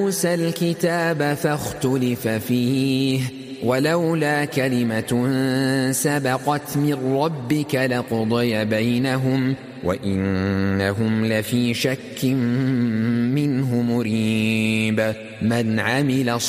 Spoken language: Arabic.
موسى الكتاب فاختلف فيه ولولا كلمة سبقت من ربك لقضي بينهم وإنهم لفي شك منه مريب. من عمل